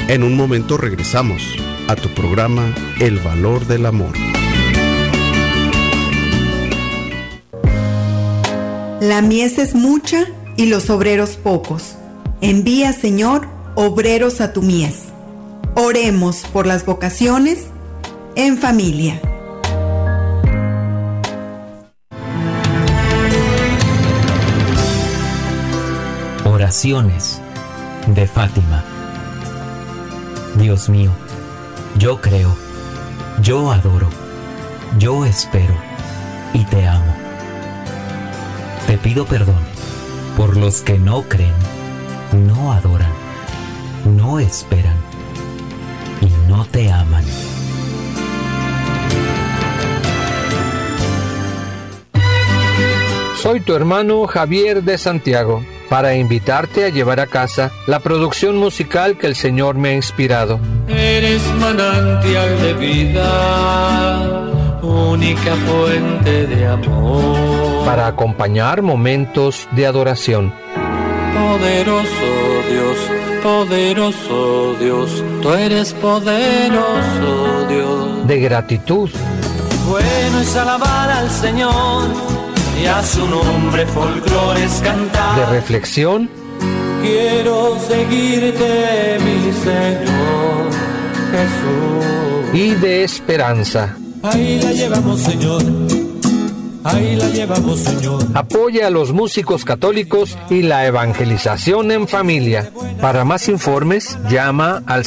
En un momento regresamos a tu programa El Valor del Amor. La mies es mucha y los obreros pocos. Envía, Señor, obreros a tu mies. Oremos por las vocaciones en familia. Oraciones de Fátima. Dios mío, yo creo, yo adoro, yo espero y te amo. Te pido perdón por los que no creen, no adoran, no esperan y no te aman. Soy tu hermano Javier de Santiago, para invitarte a llevar a casa la producción musical que el Señor me ha inspirado. Eres manantial de vida, única fuente de amor. Para acompañar momentos de adoración. Poderoso Dios, tú eres poderoso Dios. De gratitud. Bueno es alabar al Señor y a su nombre folclores cantar. De reflexión. Quiero seguirte, mi Señor Jesús. Y de esperanza. Ahí la llevamos, Señor. Ahí la llevamos, Señor. Apoya a los músicos católicos y la evangelización en familia. Para más informes, llama al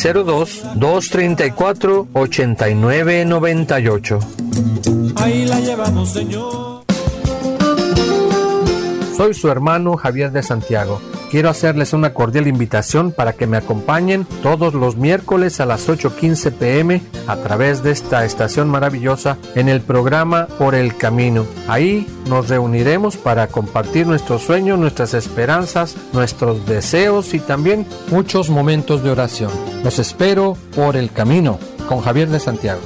602-234-8998. Ahí la llevamos, Señor. Soy su hermano Javier de Santiago. Quiero hacerles una cordial invitación para que me acompañen todos los miércoles a las 8:15 p.m. a través de esta estación maravillosa en el programa Por el Camino. Ahí nos reuniremos para compartir nuestros sueños, nuestras esperanzas, nuestros deseos y también muchos momentos de oración. Los espero por el camino con Javier de Santiago.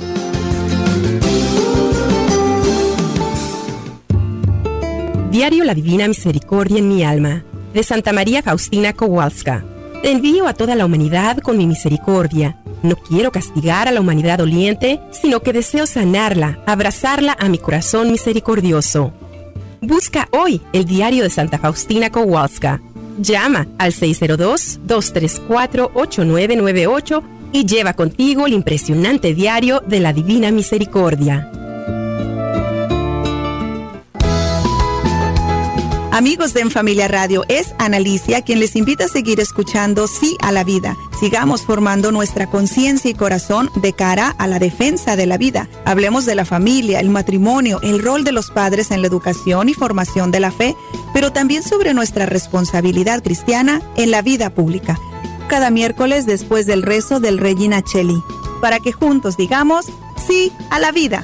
Diario La Divina Misericordia en mi alma, de Santa María Faustina Kowalska. Te envío a toda la humanidad con mi misericordia. No quiero castigar a la humanidad doliente, sino que deseo sanarla, abrazarla a mi corazón misericordioso. Busca hoy el diario de Santa Faustina Kowalska. Llama al 602-234-8998 y lleva contigo el impresionante diario de la Divina Misericordia. Amigos de En Familia Radio, es Analicia quien les invita a seguir escuchando Sí a la Vida. Sigamos formando nuestra conciencia y corazón de cara a la defensa de la vida. Hablemos de la familia, el matrimonio, el rol de los padres en la educación y formación de la fe, pero también sobre nuestra responsabilidad cristiana en la vida pública. Cada miércoles después del rezo del Regina Coeli, para que juntos digamos Sí a la Vida.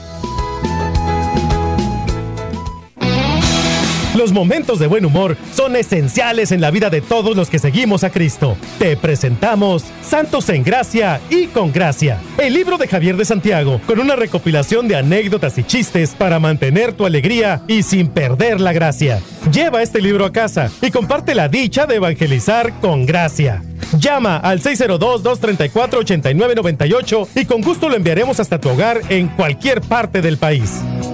Los momentos de buen humor son esenciales en la vida de todos los que seguimos a Cristo. Te presentamos Santos en Gracia y con Gracia, el libro de Javier de Santiago, con una recopilación de anécdotas y chistes para mantener tu alegría y sin perder la gracia. Lleva este libro a casa y comparte la dicha de evangelizar con gracia. Llama al 602-234-8998 y con gusto lo enviaremos hasta tu hogar en cualquier parte del país.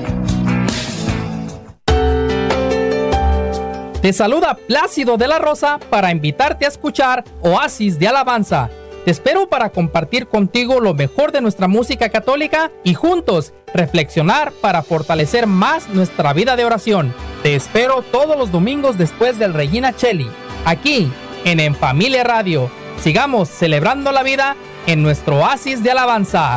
Te saluda Plácido de la Rosa para invitarte a escuchar Oasis de Alabanza. Te espero para compartir contigo lo mejor de nuestra música católica y juntos reflexionar para fortalecer más nuestra vida de oración. Te espero todos los domingos después del Regina Coeli, aquí en Familia Radio. Sigamos celebrando la vida en nuestro Oasis de Alabanza.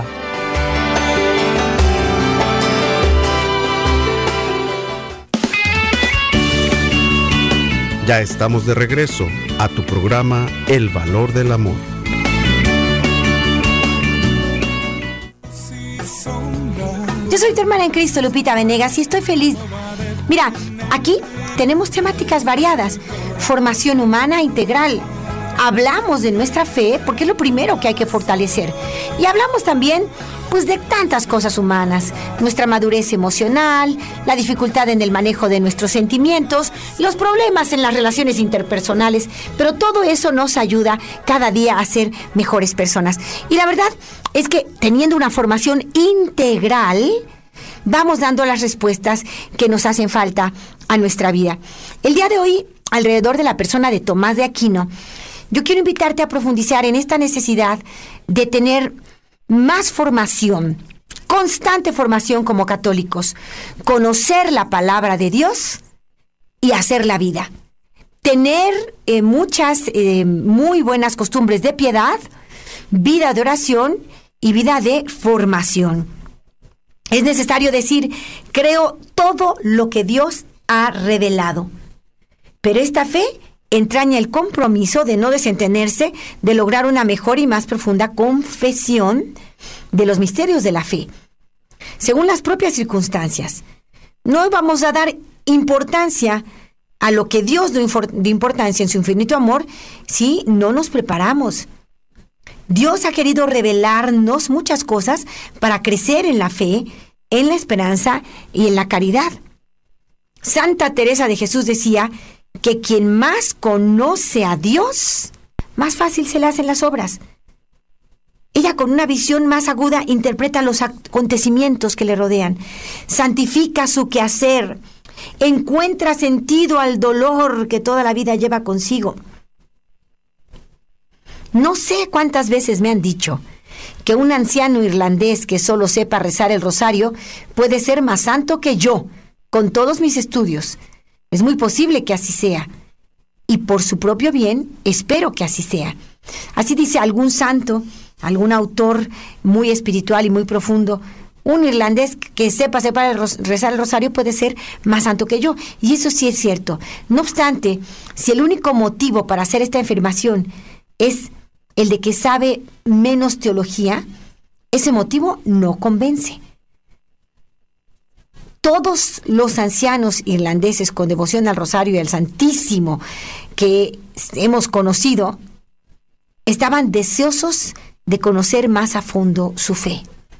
Ya estamos de regreso a tu programa El Valor del Amor. Yo soy tu hermana en Cristo, Lupita Venegas, y estoy feliz. Mira, aquí tenemos temáticas variadas. Formación humana integral, hablamos de nuestra fe porque es lo primero que hay que fortalecer. Y hablamos también, pues, de tantas cosas humanas, nuestra madurez emocional, la dificultad en el manejo de nuestros sentimientos, los problemas en las relaciones interpersonales, pero todo eso nos ayuda cada día a ser mejores personas. Y la verdad es que teniendo una formación integral, vamos dando las respuestas que nos hacen falta a nuestra vida. El día de hoy, alrededor de la persona de Tomás de Aquino, yo quiero invitarte a profundizar en esta necesidad de tener más formación, constante formación como católicos, conocer la palabra de Dios y hacer la vida. Tener muchas muy buenas costumbres de piedad, vida de oración y vida de formación. Es necesario decir, creo todo lo que Dios ha revelado. Pero esta fe entraña el compromiso de no desentenderse, de lograr una mejor y más profunda confesión de los misterios de la fe, según las propias circunstancias. No vamos a dar importancia a lo que Dios dio de importancia en su infinito amor si no nos preparamos. Dios ha querido revelarnos muchas cosas para crecer en la fe, en la esperanza y en la caridad. Santa Teresa de Jesús decía que quien más conoce a Dios, más fácil se le hacen las obras. Ella, con una visión más aguda, interpreta los acontecimientos que le rodean, santifica su quehacer, encuentra sentido al dolor que toda la vida lleva consigo. No sé cuántas veces me han dicho que un anciano irlandés que solo sepa rezar el rosario puede ser más santo que yo, con todos mis estudios. Es muy posible que así sea. Y por su propio bien, espero que así sea. Así dice algún santo, algún autor muy espiritual y muy profundo. Un irlandés que sepa rezar el rosario puede ser más santo que yo. Y eso sí es cierto. No obstante, si el único motivo para hacer esta afirmación es el de que sabe menos teología, ese motivo no convence. Todos los ancianos irlandeses con devoción al rosario y al Santísimo que hemos conocido estaban deseosos de conocer más a fondo su fe.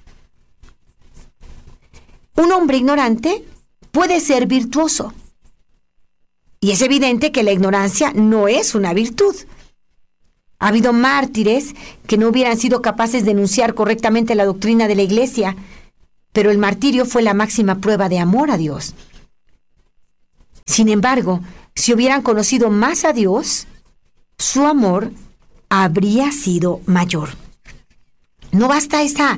Un hombre ignorante puede ser virtuoso. Y es evidente que la ignorancia no es una virtud. Ha habido mártires que no hubieran sido capaces de enunciar correctamente la doctrina de la Iglesia, pero el martirio fue la máxima prueba de amor a Dios. Sin embargo, si hubieran conocido más a Dios, su amor habría sido mayor. No basta ese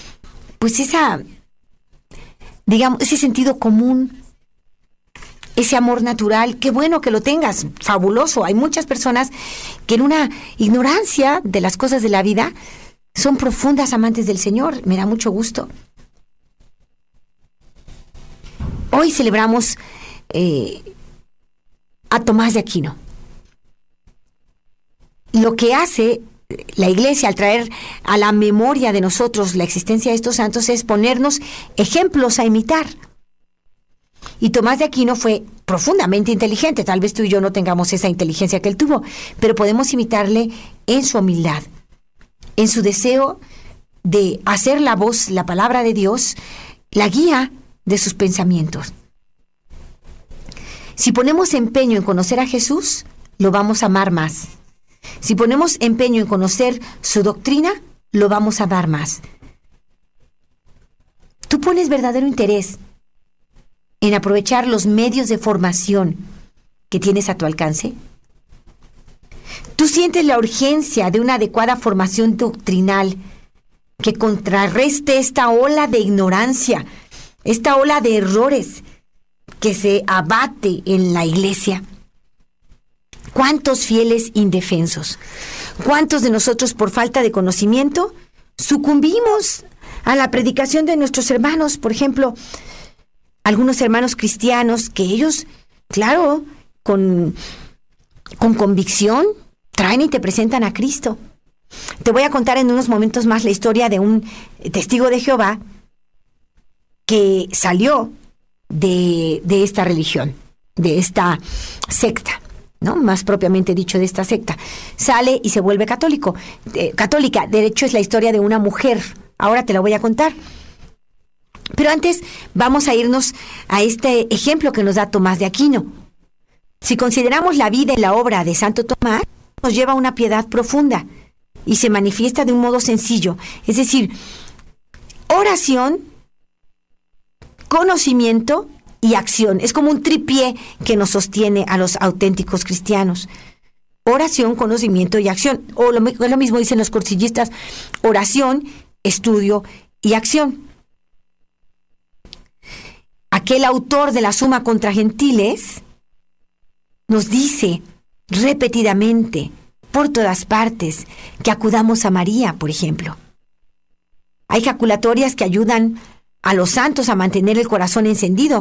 sentido común, ese amor natural. Qué bueno que lo tengas, fabuloso. Hay muchas personas que en una ignorancia de las cosas de la vida son profundas amantes del Señor. Me da mucho gusto. Hoy celebramos a Tomás de Aquino. Lo que hace la Iglesia al traer a la memoria de nosotros la existencia de estos santos es ponernos ejemplos a imitar. Y Tomás de Aquino fue profundamente inteligente. Tal vez tú y yo no tengamos esa inteligencia que él tuvo, pero podemos imitarle en su humildad, en su deseo de hacer la voz, la palabra de Dios, la guía de sus pensamientos. Si ponemos empeño en conocer a Jesús, lo vamos a amar más. Si ponemos empeño en conocer su doctrina, lo vamos a dar más. ¿Tú pones verdadero interés en aprovechar los medios de formación que tienes a tu alcance? ¿Tú sientes la urgencia de una adecuada formación doctrinal que contrarreste esta ola de ignorancia, esta ola de errores que se abate en la Iglesia? ¿Cuántos fieles indefensos? ¿Cuántos de nosotros, por falta de conocimiento, sucumbimos a la predicación de nuestros hermanos? Por ejemplo, algunos hermanos cristianos que ellos, claro, con convicción, traen y te presentan a Cristo. Te voy a contar en unos momentos más la historia de un testigo de Jehová que salió de esta religión, de esta secta. ¿no? Más propiamente dicho, de esta secta. Sale y se vuelve católica. De hecho, es la historia de una mujer. Ahora te la voy a contar. Pero antes vamos a irnos a este ejemplo que nos da Tomás de Aquino. Si consideramos la vida y la obra de Santo Tomás, nos lleva a una piedad profunda y se manifiesta de un modo sencillo. Es decir, oración, conocimiento y acción. Es como un tripié que nos sostiene a los auténticos cristianos. Oración, conocimiento y acción. O lo mismo dicen los cursillistas: oración, estudio y acción. Aquel autor de la Suma contra Gentiles nos dice repetidamente, por todas partes, que acudamos a María, por ejemplo. Hay jaculatorias que ayudan a los santos a mantener el corazón encendido,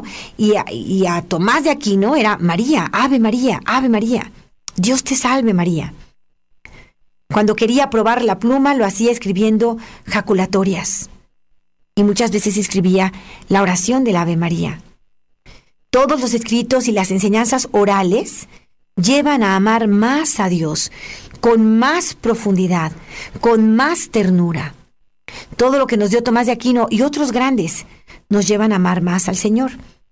y a Tomás de Aquino era María, Ave María, Ave María. Dios te salve, María. Cuando quería probar la pluma, lo hacía escribiendo jaculatorias. Y muchas veces escribía la oración del Ave María. Todos los escritos y las enseñanzas orales llevan a amar más a Dios, con más profundidad, con más ternura. Todo lo que nos dio Tomás de Aquino y otros grandes nos llevan a amar más al Señor.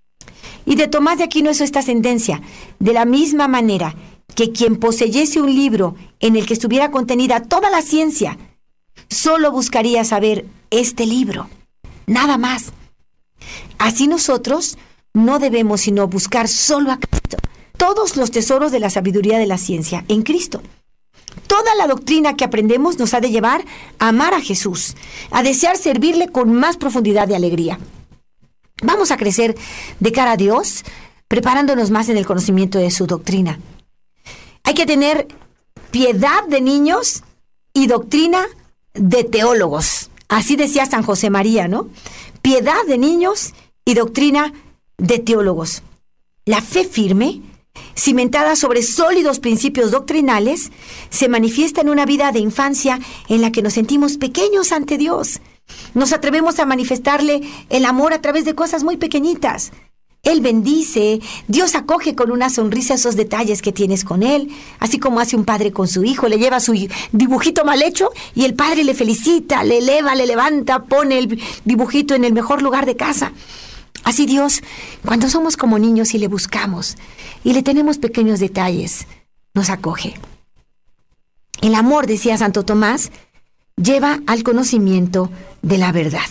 Y de Tomás de Aquino es esta sentencia: de la misma manera que quien poseyese un libro en el que estuviera contenida toda la ciencia, solo buscaría saber este libro, nada más. Así nosotros no debemos sino buscar solo a Cristo, todos los tesoros de la sabiduría de la ciencia en Cristo. Toda la doctrina que aprendemos nos ha de llevar a amar a Jesús, a desear servirle con más profundidad y alegría. Vamos a crecer de cara a Dios, preparándonos más en el conocimiento de su doctrina. Hay que tener piedad de niños y doctrina de teólogos. Así decía San José María, ¿no? Piedad de niños y doctrina de teólogos. La fe firme, cimentada sobre sólidos principios doctrinales, se manifiesta en una vida de infancia en la que nos sentimos pequeños ante Dios. Nos atrevemos a manifestarle el amor a través de cosas muy pequeñitas. Él bendice, Dios acoge con una sonrisa esos detalles que tienes con Él, así como hace un padre con su hijo. Le lleva su dibujito mal hecho y el padre le felicita, le eleva, le levanta, pone el dibujito en el mejor lugar de casa. Así Dios, cuando somos como niños y le buscamos y le tenemos pequeños detalles, nos acoge. El amor, decía Santo Tomás, lleva al conocimiento de la verdad.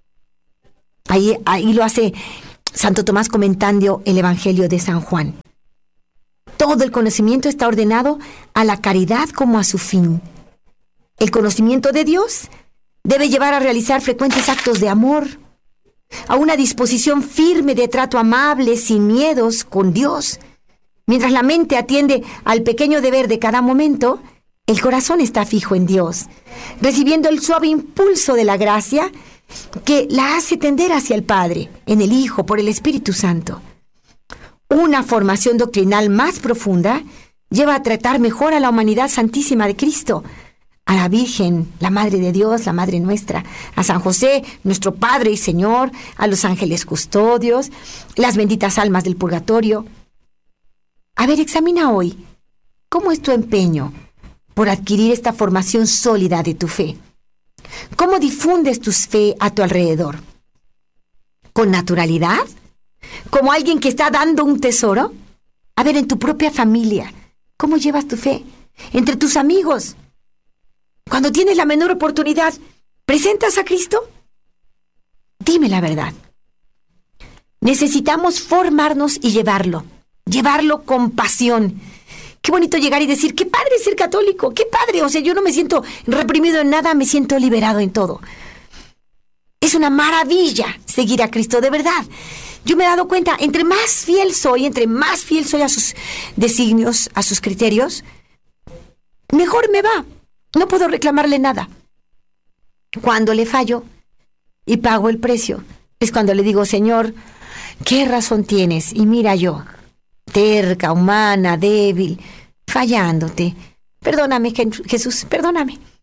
Ahí lo hace Santo Tomás comentando el Evangelio de San Juan. Todo el conocimiento está ordenado a la caridad como a su fin. El conocimiento de Dios debe llevar a realizar frecuentes actos de amor, a una disposición firme de trato amable, sin miedos, con Dios. Mientras la mente atiende al pequeño deber de cada momento, el corazón está fijo en Dios, recibiendo el suave impulso de la gracia que la hace tender hacia el Padre, en el Hijo, por el Espíritu Santo. Una formación doctrinal más profunda lleva a tratar mejor a la humanidad santísima de Cristo, a la Virgen, la Madre de Dios, la Madre nuestra, a San José, nuestro Padre y Señor, a los ángeles custodios, las benditas almas del purgatorio. A ver, examina hoy, ¿cómo es tu empeño por adquirir esta formación sólida de tu fe? ¿Cómo difundes tu fe a tu alrededor? ¿Con naturalidad? ¿Como alguien que está dando un tesoro? A ver, en tu propia familia, ¿cómo llevas tu fe? Entre tus amigos, cuando tienes la menor oportunidad, ¿presentas a Cristo? Dime la verdad. Necesitamos formarnos y llevarlo con pasión. Qué bonito llegar y decir, qué padre ser católico, qué padre. O sea, yo no me siento reprimido en nada, me siento liberado en todo. Es una maravilla seguir a Cristo, de verdad. Yo me he dado cuenta, entre más fiel soy a sus designios, a sus criterios, mejor me va. No puedo reclamarle nada. Cuando le fallo y pago el precio, es cuando le digo, Señor, ¿qué razón tienes? Y mira yo, terca, humana, débil, fallándote. Perdóname, Jesús, perdóname.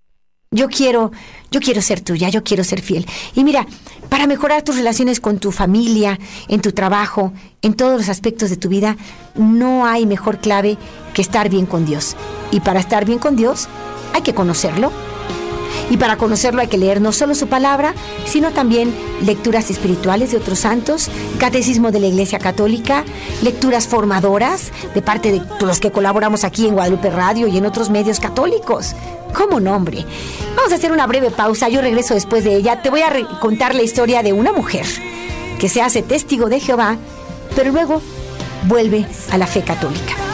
Yo quiero ser tuya, yo quiero ser fiel. Y mira, para mejorar tus relaciones con tu familia, en tu trabajo, en todos los aspectos de tu vida, no hay mejor clave que estar bien con Dios. Y para estar bien con Dios, hay que conocerlo. Y para conocerlo hay que leer no solo su palabra, sino también lecturas espirituales de otros santos, catecismo de la Iglesia Católica, lecturas formadoras de parte de los que colaboramos aquí en Guadalupe Radio y en otros medios católicos. ¿Cómo no, hombre? Vamos a hacer una breve pausa, yo regreso después de ella. Te voy a contar la historia de una mujer que se hace testigo de Jehová, pero luego vuelve a la fe católica.